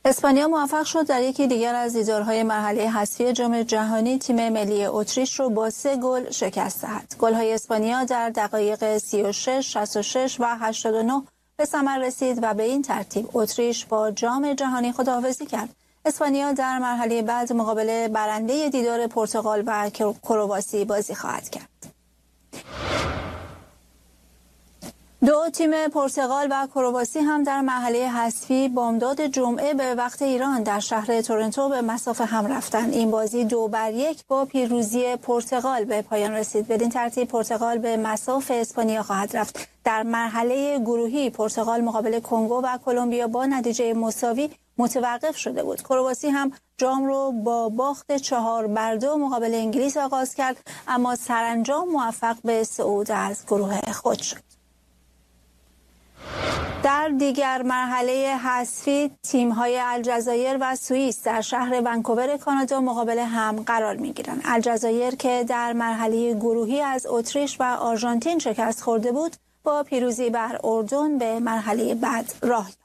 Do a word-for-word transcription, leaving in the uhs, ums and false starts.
اسپانیا موفق شد در یکی دیگر از دیدارهای مرحله حذفی جام جهانی تیم ملی اتریش رو با سه گل شکست دهد. گل‌های اسپانیا در دقایق سی و شش، شصت و شش و هشتاد و نه به ثمر رسید و به این ترتیب اتریش با جام جهانی خداحافظی کرد. اسپانیا در مرحله بعد مقابل برنده دیدار پرتغال و کرواسی بازی خواهد کرد. دو تیم پرتغال و کرواسی هم در مرحله حذفی بامداد جمعه به وقت ایران در شهر تورنتو به مصاف هم رفتند. این بازی دو بر یک با پیروزی پرتغال به پایان رسید. بدین ترتیب پرتغال به مصاف اسپانیا خواهد رفت. در مرحله گروهی پرتغال مقابل کنگو و کلمبیا با نتیجه مساوی متوقف شده بود. کرواسی هم جام رو با باخت چهار بر دو مقابل انگلیس آغاز کرد، اما سرانجام موفق به صعود از گروه خود شد. در دیگر مرحله حذفی تیم‌های الجزایر و سوئیس در شهر ونکوور کانادا مقابل هم قرار می‌گیرند. الجزایر که در مرحله گروهی از اتریش و آرژانتین شکست خورده بود، با پیروزی بر اردن به مرحله بعد راه یافت.